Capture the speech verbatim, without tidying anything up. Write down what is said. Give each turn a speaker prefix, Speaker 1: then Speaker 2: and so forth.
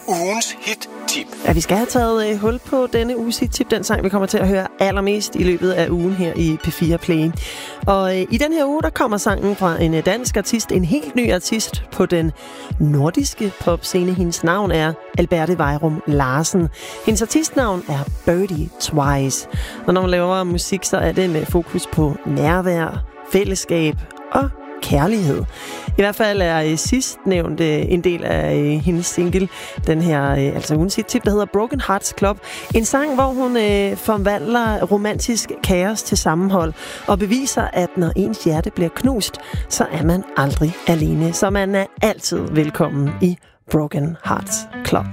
Speaker 1: Ugens hit-tip.
Speaker 2: Ja, vi skal have taget øh, hul på denne uges hit-tip. Den sang, vi kommer til at høre allermest i løbet af ugen her i P fire Play. Og øh, i den her uge, der kommer sangen fra en øh, dansk artist, en helt ny artist på den nordiske popscene. Hendes navn er Alberte Weirum Larsen. Hendes artistnavn er Birdie Twice. Og når man laver musik, så er det med fokus på nærvær, fællesskab og kærlighed. I hvert fald er sidst nævnt en del af hendes single, den her, altså ugens hit-tip, der hedder Broken Hearts Club. En sang, hvor hun øh, forvandler romantisk kaos til sammenhold og beviser, at når ens hjerte bliver knust, så er man aldrig alene. Så man er altid velkommen i Broken Hearts Club.